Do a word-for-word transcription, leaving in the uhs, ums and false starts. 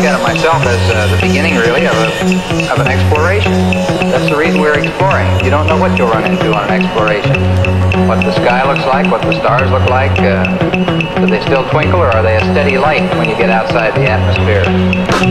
at it myself as uh, the beginning, really, of, a, of an exploration. That's the reason we're exploring. You don't know what you'll run into on an exploration. What the sky looks like, what the stars look like. Uh, do they still twinkle, or are they a steady light when you get outside the atmosphere?